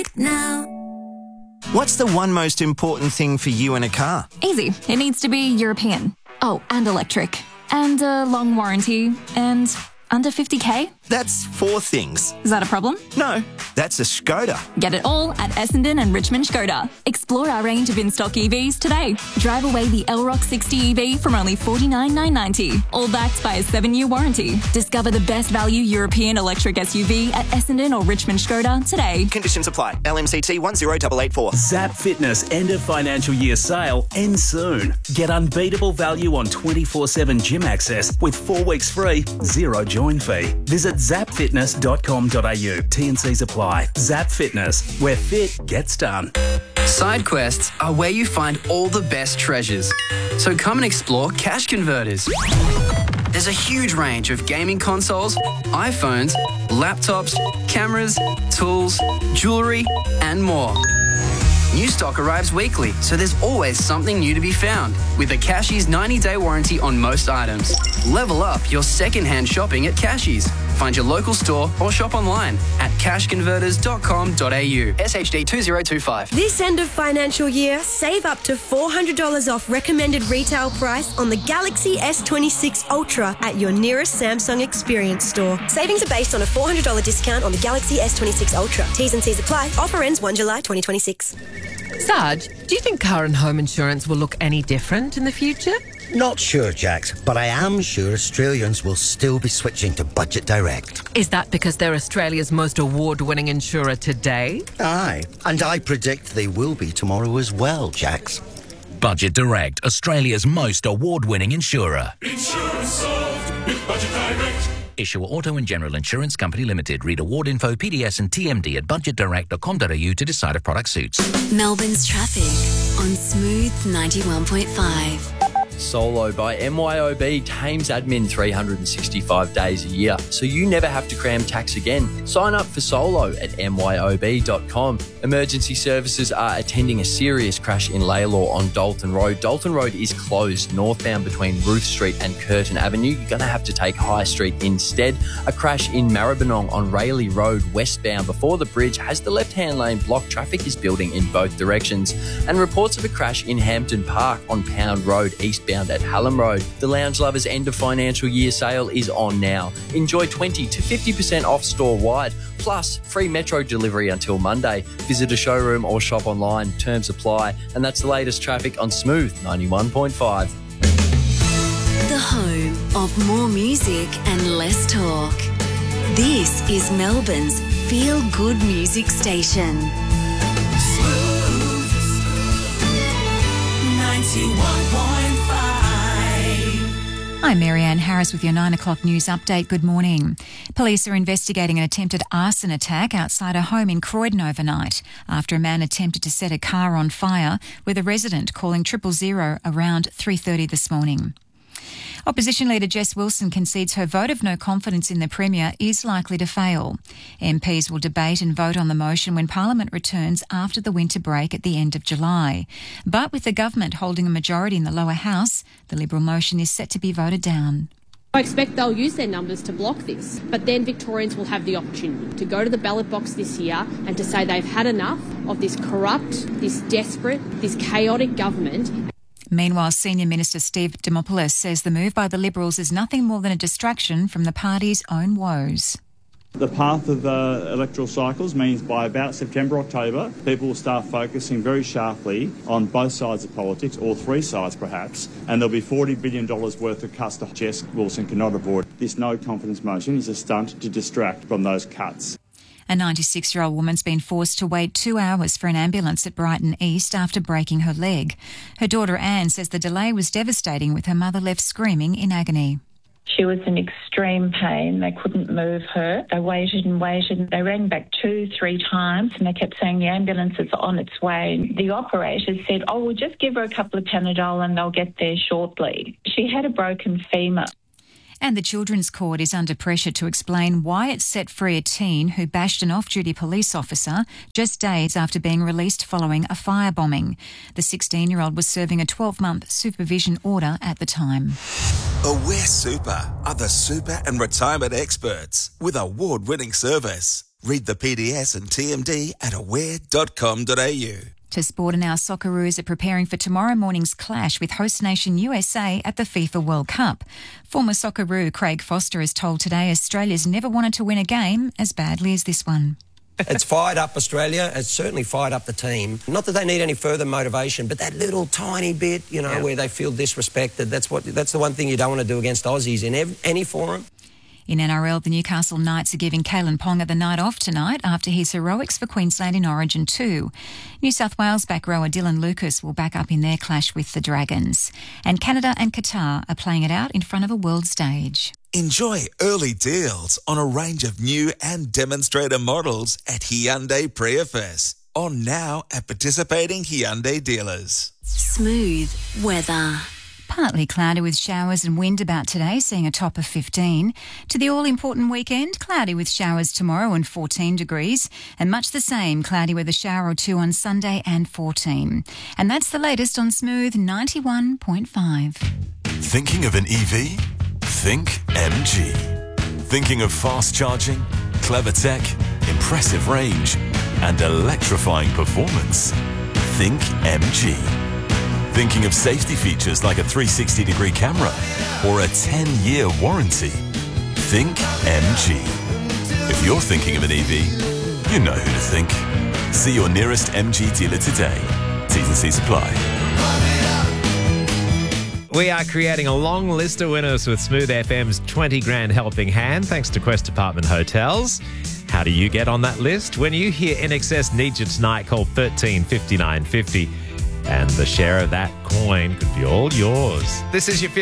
now. What's the one most important thing for you in a car? Easy. It needs to be European. Oh, and electric. And a long warranty. And under 50k? That's 4 things. Is that a problem? No, that's a Skoda. Get it all at Essendon and Richmond Skoda. Explore our range of in-stock EVs today. Drive away the Elrock 60 EV from only $49,990. All backed by a 7-year warranty. Discover the best value European electric SUV at Essendon or Richmond Skoda today. Conditions apply. LMCT 10884. Zap Fitness end of financial year sale ends soon. Get unbeatable value on 24/7 gym access with 4 weeks free, 0 join fee. Visit zapfitness.com.au. T&Cs apply. Zap Fitness, where fit gets done. Side quests are where you find all the best treasures. So come and explore Cash Converters. There's a huge range of gaming consoles, iPhones, laptops, cameras, tools, jewellery, and more. New stock arrives weekly, so there's always something new to be found. With a Cashies 90-day warranty on most items. Level up your second-hand shopping at Cashies. Find your local store or shop online at cashconverters.com.au. SHD 2025. This end of financial year, save up to $400 off recommended retail price on the Galaxy S26 Ultra at your nearest Samsung Experience store. Savings are based on a $400 discount on the Galaxy S26 Ultra. T's and C's apply. Offer ends 1 July 2026. Sarge, do you think car and home insurance will look any different in the future? Not sure, Jax, but I am sure Australians will still be switching to Budget Direct. Is that because they're Australia's most award-winning insurer today? Aye, and I predict they will be tomorrow as well, Jax. Budget Direct, Australia's most award-winning insurer. Insurance solved with Budget Direct. Issuer Auto and General Insurance Company Limited. Read award info, PDS and TMD at budgetdirect.com.au to decide if product suits. Melbourne's traffic on Smooth 91.5. Solo by MYOB tames admin 365 days a year, so you never have to cram tax again. Sign up for Solo at myob.com. Emergency services are attending a serious crash in Laylaw on Dalton Road. Dalton Road is closed northbound between Ruth Street and Curtin Avenue. You're going to have to take High Street instead. A crash in Maribyrnong on Rayleigh Road westbound before the bridge has the left-hand lane blocked. Traffic is building in both directions. And reports of a crash in Hampton Park on Pound Road eastbound at Hallam Road. The Lounge Lovers end of financial year sale is on now. Enjoy 20 to 50% off store-wide, plus free metro delivery until Monday. Visit a showroom or shop online. Terms apply. And that's the latest traffic on Smooth 91.5. The home of more music and less talk. This is Melbourne's feel-good music station. Smooth 91.5. I'm Marianne Harris with your 9 o'clock news update. Good morning. Police are investigating an attempted arson attack outside a home in Croydon overnight after a man attempted to set a car on fire, with a resident calling 000 around 3:30 this morning. Opposition leader Jess Wilson concedes her vote of no confidence in the Premier is likely to fail. MPs will debate and vote on the motion when Parliament returns after the winter break at the end of July. But with the government holding a majority in the lower house, the Liberal motion is set to be voted down. I expect they'll use their numbers to block this, but then Victorians will have the opportunity to go to the ballot box this year and to say they've had enough of this corrupt, this desperate, this chaotic government. Meanwhile, Senior Minister Steve Dimopoulos says the move by the Liberals is nothing more than a distraction from the party's own woes. The path of the electoral cycles means by about September, October, people will start focusing very sharply on both sides of politics, or 3 sides perhaps, and there'll be $40 billion worth of cuts that Jess Wilson cannot avoid. This no confidence motion is a stunt to distract from those cuts. A 96-year-old woman's been forced to wait 2 hours for an ambulance at Brighton East after breaking her leg. Her daughter Anne says the delay was devastating, with her mother left screaming in agony. She was in extreme pain. They couldn't move her. They waited and waited. They rang back 2-3 times and they kept saying the ambulance is on its way. The operator said, we'll just give her a couple of Panadol and they'll get there shortly. She had a broken femur. And the Children's Court is under pressure to explain why it set free a teen who bashed an off-duty police officer just days after being released following a firebombing. The 16-year-old was serving a 12-month supervision order at the time. Aware Super are the super and retirement experts with award-winning service. Read the PDS and TMD at aware.com.au. To sport, and our Socceroos are preparing for tomorrow morning's clash with host nation USA at the FIFA World Cup. Former Socceroo Craig Foster is told today Australia's never wanted to win a game as badly as this one. It's fired up Australia. It's certainly fired up the team. Not that they need any further motivation, but that little tiny bit, where they feel disrespected, that's the one thing you don't want to do against Aussies in any forum. In NRL, the Newcastle Knights are giving Kalen Ponga the night off tonight after his heroics for Queensland in Origin 2. New South Wales back rower Dylan Lucas will back up in their clash with the Dragons. And Canada and Qatar are playing it out in front of a world stage. Enjoy early deals on a range of new and demonstrator models at Hyundai Priefest. On now at participating Hyundai dealers. Smooth weather. Partly cloudy with showers and wind about today, seeing a top of 15. To the all-important weekend, cloudy with showers tomorrow and 14 degrees. And much the same, cloudy with a shower or two on Sunday and 14. And that's the latest on Smooth 91.5. Thinking of an EV? Think MG. Thinking of fast charging, clever tech, impressive range, and electrifying performance? Think MG. Thinking of safety features like a 360-degree camera or a 10-year warranty? Think MG. If you're thinking of an EV, you know who to think. See your nearest MG dealer today. T's and C's apply. We are creating a long list of winners with Smooth FM's 20 grand helping hand, thanks to Quest Apartment Hotels. How do you get on that list? When you hear INXS Need You Tonight, call 13 59 50. And the share of that coin could be all yours. This is your